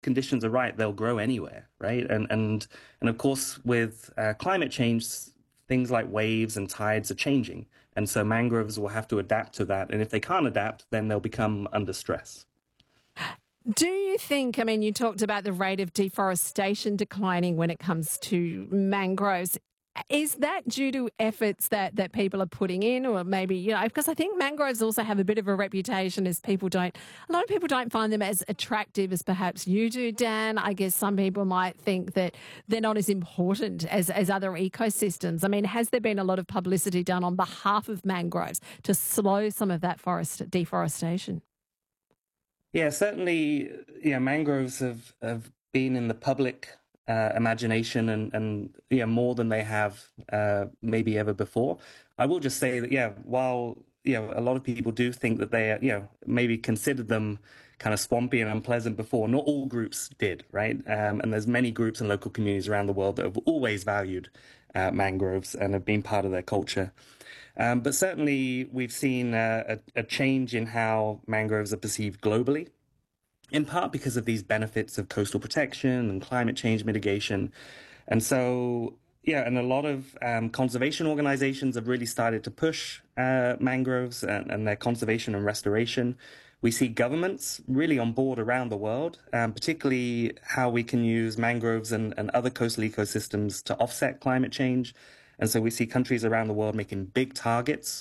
conditions are right, they'll grow anywhere, right? And of course, with climate change, things like waves and tides are changing, and so mangroves will have to adapt to that. And if they can't adapt, then they'll become under stress. Do you think, I mean, you talked about the rate of deforestation declining when it comes to mangroves. Is that due to efforts that people are putting in, or maybe, because I think mangroves also have a bit of a reputation as a lot of people don't find them as attractive as perhaps you do, Dan. I guess some people might think that they're not as important as other ecosystems. I mean, has there been a lot of publicity done on behalf of mangroves to slow some of that forest deforestation? Yeah, certainly, mangroves have been in the public imagination and more than they have maybe ever before. I will just say that, while, a lot of people do think that they, maybe considered them kind of swampy and unpleasant before, not all groups did, right? And there's many groups and local communities around the world that have always valued mangroves and have been part of their culture. But certainly, we've seen a change in how mangroves are perceived globally, in part because of these benefits of coastal protection and climate change mitigation. And so, and a lot of conservation organizations have really started to push mangroves and their conservation and restoration. We see governments really on board around the world, particularly how we can use mangroves and other coastal ecosystems to offset climate change. And so we see countries around the world making big targets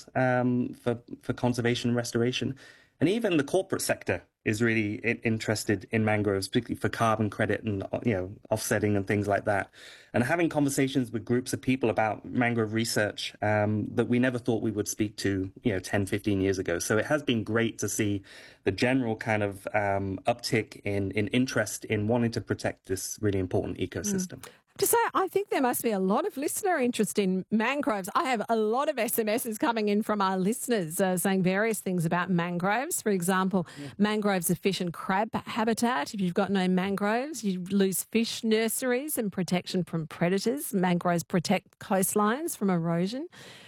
for conservation and restoration. And even the corporate sector is really interested in mangroves, particularly for carbon credit and offsetting and things like that. And having conversations with groups of people about mangrove research that we never thought we would speak to 10, 15 years ago. So it has been great to see the general kind of uptick in interest in wanting to protect this really important ecosystem. To say, I think there must be a lot of listener interest in mangroves. I have a lot of SMSs coming in from our listeners saying various things about mangroves. For example, mangroves are fish and crab habitat. If you've got no mangroves, you lose fish nurseries and protection from predators. Mangroves protect coastlines from erosion.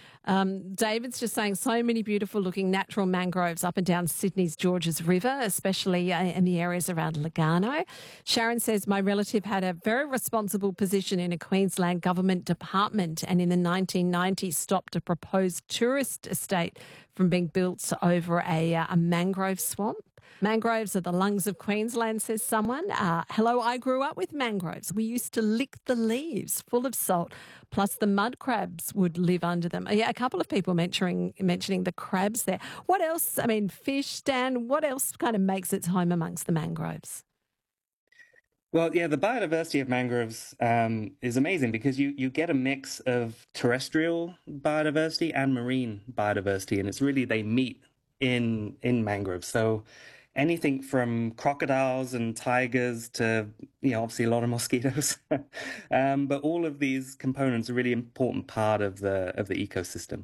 David's just saying so many beautiful looking natural mangroves up and down Sydney's Georges River, especially in the areas around Lugano. Sharon says, my relative had a very responsible position in a Queensland government department and in the 1990s stopped a proposed tourist estate from being built over a mangrove swamp. Mangroves are the lungs of Queensland, says someone. Hello, I grew up with mangroves. We used to lick the leaves full of salt, plus the mud crabs would live under them. Yeah, a couple of people mentioning the crabs there. What else? I mean, fish, Dan, what else kind of makes its home amongst the mangroves? Well, yeah, the biodiversity of mangroves is amazing because you get a mix of terrestrial biodiversity and marine biodiversity, and it's really they meet in mangroves. So anything from crocodiles and tigers to, obviously a lot of mosquitoes. But all of these components are a really important part of the ecosystem.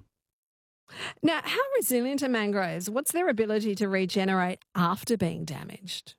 Now, how resilient are mangroves? What's their ability to regenerate after being damaged?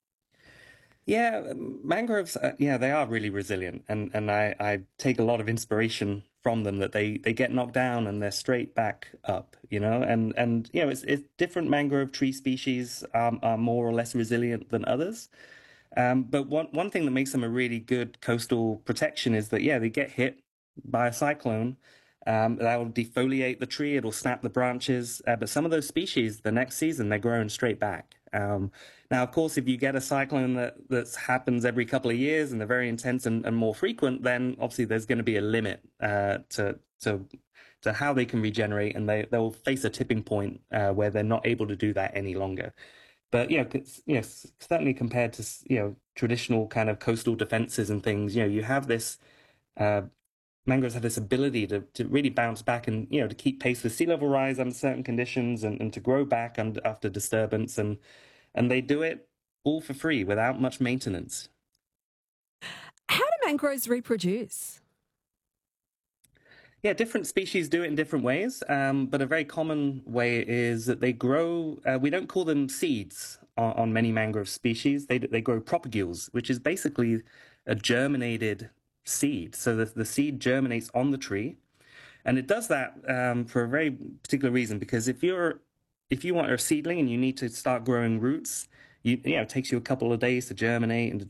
Yeah, mangroves, they are really resilient. And I take a lot of inspiration from them that they get knocked down and they're straight back up, and it's different mangrove tree species are more or less resilient than others. But one thing that makes them a really good coastal protection is that, they get hit by a cyclone. That will defoliate the tree, it'll snap the branches. But some of those species, the next season, they're growing straight back. Now, of course, if you get a cyclone that happens every couple of years and they're very intense and more frequent, then obviously there's going to be a limit to how they can regenerate, and they'll face a tipping point where they're not able to do that any longer. But certainly compared to traditional kind of coastal defenses and things, you have this. Mangroves have this ability to really bounce back and to keep pace with sea level rise under certain conditions and to grow back after disturbance, and they do it all for free without much maintenance. How do mangroves reproduce? Yeah, different species do it in different ways, but a very common way is that they grow. We don't call them seeds on many mangrove species. They grow propagules, which is basically a germinated seed. So the seed germinates on the tree, and it does that for a very particular reason. Because if you want a seedling and you need to start growing roots, it takes you a couple of days to germinate and to